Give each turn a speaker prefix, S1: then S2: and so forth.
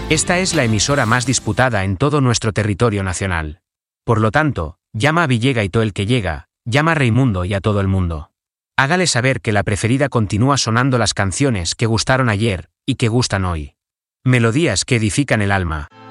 S1: Esta es la emisora más disputada en todo nuestro territorio nacional. Por lo tanto, llama a Villega y todo el que llega, llama a Raimundo y a todo el mundo. Hágale saber que la preferida continúa sonando las canciones que gustaron ayer y que gustan hoy. Melodías que edifican el alma.